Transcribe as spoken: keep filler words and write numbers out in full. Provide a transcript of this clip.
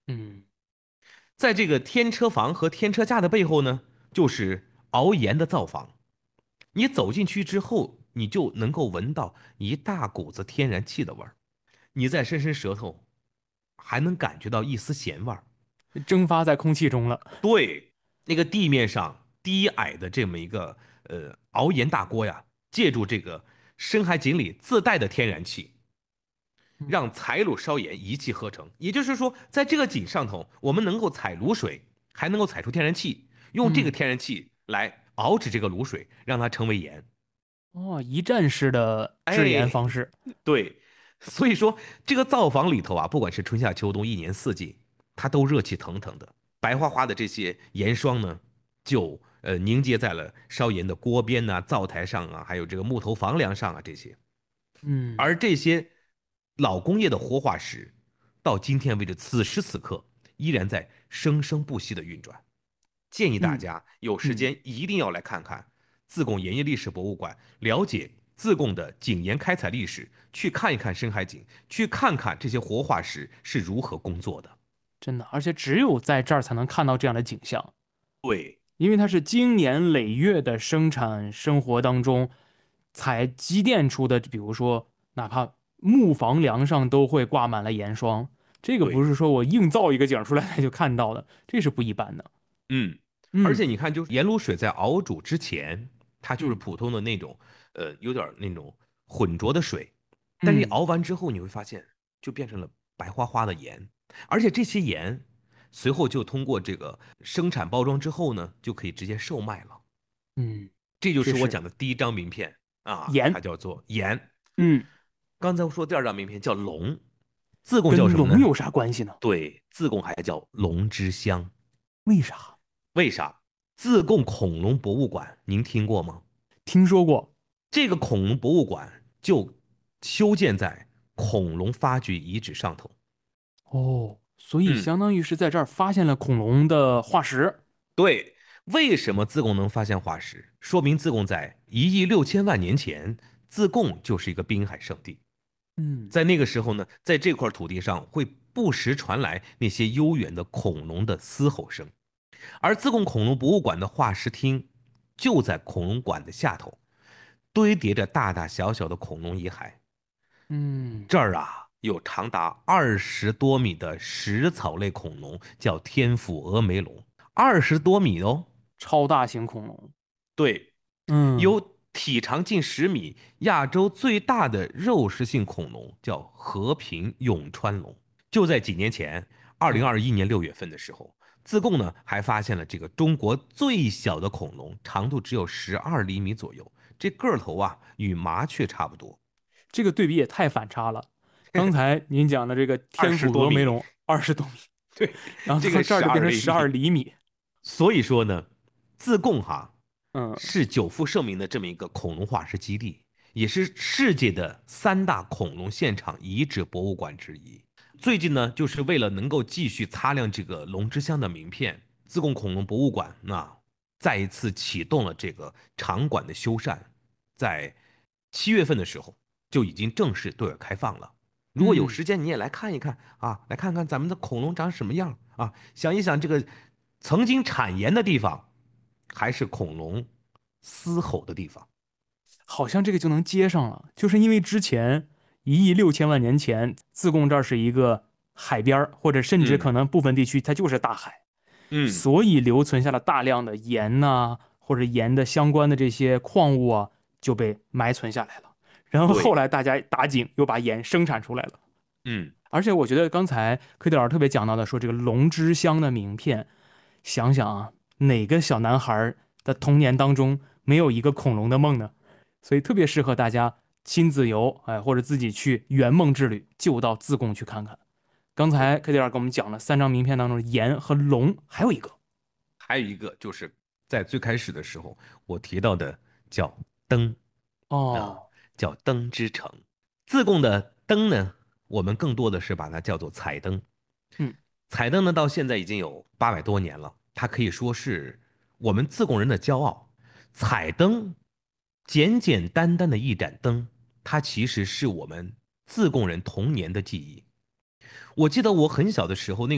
嗯在这个天车房和天车架的背后呢，就是熬盐的灶房。你走进去之后，你就能够闻到一大股子天然气的味儿，你再伸伸舌头，还能感觉到一丝咸味儿。 蒸发在空气中了。 对，那个地面上低矮的这么一个呃熬盐大锅呀，借助这个深海井里自带的天然气， 嗯让采卤烧盐一气呵成。也就是说，在这个井上头，我们能够采卤水，还能够采出天然气，用这个嗯， 天然气来熬制这个卤水，让它成为盐。 哦，一站式的制盐哎， 方式。 对，所以说这个灶房里头啊，不管是春夏秋冬，一年四季，它都热气腾腾的，白花花的这些盐霜呢，就呃凝结在了烧盐的锅边呐、灶台上啊，还有这个木头房梁上啊这些。 嗯而这些老工业的活化石，到今天为止，此时此刻依然在生生不息的运转。建议大嗯家有时嗯。 间一定要来看看自贡盐业历史博物馆，了解自贡的井盐开采历史，去看一看深海井，去看看这些活化石是如何工作的。 真的，而且只有在这儿才能看到这样的景象， 对因为它是经年累月的生产生活当中才积淀出的，比如说哪怕木房梁上都会挂满了盐霜，这个不对， 是说我硬造一个景出来就看到的，这是不一般的。 嗯，而嗯且你看，就是盐卤水在熬煮之前，它就是嗯普通的那种，呃，有点那种浑浊的水，但是你嗯， 熬完之后，你会发现就变成了白花花的盐，而且这些盐随后就通过这个生产包装之后呢，就可以直接售卖了。 嗯， 这就是我这是讲的第一张名片啊，它盐。 叫做盐。 嗯， 刚才我说第二张名片叫龙，自贡叫跟什么呢？ 龙有啥关系呢？ 对，自贡还叫龙之乡。 为啥？ 为啥？自贡恐龙博物馆您听过吗？ 听说过。 这个恐龙博物馆就修建在恐龙发掘遗址上头。 哦，所以嗯， 相当于是在这儿发现了恐龙的化石。 对。为什么自贡能发现化石？说明自贡在一亿六千万年前，自贡就是一个滨海圣地。 嗯在那个时候呢，在这块土地上会不时传来那些悠远的恐龙的嘶吼声，而自贡恐龙博物馆的化石厅就在恐龙馆的下头，堆叠着大大小小的恐龙遗骸。 嗯， 这儿啊，有长达二十多米的食草类恐龙，叫天府峨眉龙，二十多米哦。 超大型恐龙。 对， 嗯有体长近十米、亚洲最大的肉食性恐龙，叫和平永川龙。就在几年前，二零嗯， 二一年六月份的时候，自贡呢还发现了这个中国最小的恐龙，长度只有十二厘米左右，这个头啊与麻雀差不多， 这个对比也太反差了。刚才您讲的这个二天府十多米。 峨眉龙二十多米， 对， 然后到这儿这个十二就变成十二厘米。 厘米。 所以说呢，自贡哈嗯是久负盛名的这么一个恐龙化石基地，也是世界的三大恐龙现场遗址博物馆之一。最近呢，就是为了能够继续擦亮这个龙之乡的名片，自贡恐龙博物馆那再一次启动了这个场馆的修缮，在七月份的时候就已经正式对外开放了。如果有嗯， 时间，你也来看一看啊，来看看咱们的恐龙长什么样啊，想一想这个曾经产盐的地方，还是恐龙嘶吼的地方。 好像这个就能接上了，就是因为之前一亿六千万年前，自贡这儿是一个海边儿，或者甚至可嗯能部分地区它就是大海， 嗯， 所以留存下了大量的盐呐、或者盐的相关的这些矿物啊，就被埋存下来了。然后后对， 来大家打井又把盐生产出来了。 嗯而且我觉得刚才科迪老师特别讲到的，说这个龙之乡的名片，想想啊，哪个小男孩的童年当中没有一个恐龙的梦呢？所以特别适合大家亲子游，哎，或者自己去圆梦之旅，就到自贡去看看。刚对， 才科迪老师给我们讲了三张名片当中，盐和龙，还有一个。 还有一个就是在最开始的时候我提到的叫灯啊， 哦， 叫灯之城。自贡的灯呢，我们更多的是把它叫做彩灯。 嗯彩灯呢，到现在已经有八百多年了，它可以说是我们自贡人的骄傲。彩灯，简简单单的一盏灯，它其实是我们自贡人童年的记忆。我记得我很小的时候，那